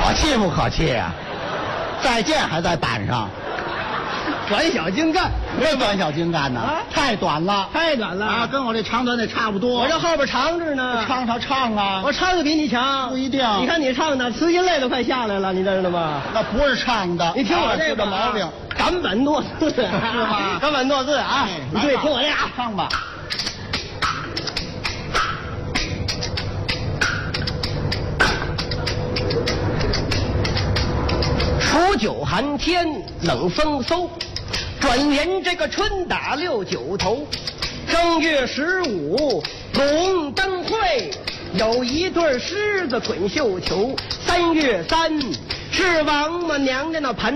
可气不可气啊？再见还在板上， 短小精干， 没短小精干呢，太短了， 太短了啊，跟我这长短得差不多。 我这后边长着呢， 唱啊！ 我唱的比你强， 不一定。 你看你唱的，词音类都快下来了，你知道吗？ 那不是唱的， 你听我这个毛病， 赶本诺字是吧？ 赶本诺字啊！对，听我这啊， 唱吧。 初九寒天冷风嗖，转眼这个春打六九头。正月15龙灯会，有一对狮子滚绣球。3月3是王母娘娘那盆